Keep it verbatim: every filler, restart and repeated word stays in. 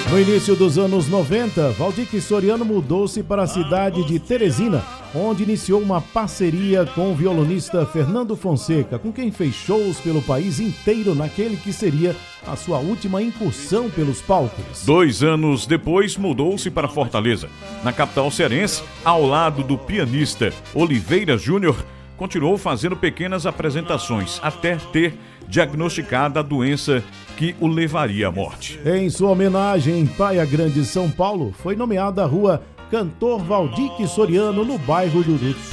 No início dos anos noventa, Valdir Soriano mudou-se para a cidade de Teresina, onde iniciou uma parceria com o violonista Fernando Fonseca, com quem fez shows pelo país inteiro naquele que seria a sua última incursão pelos palcos. Dois anos depois, mudou-se para Fortaleza. Na capital cearense, ao lado do pianista Oliveira Júnior, continuou fazendo pequenas apresentações até ter diagnosticada a doença que o levaria à morte. Em sua homenagem, em Praia Grande, São Paulo, foi nomeada a rua Cantor Valdir Soriano, no bairro do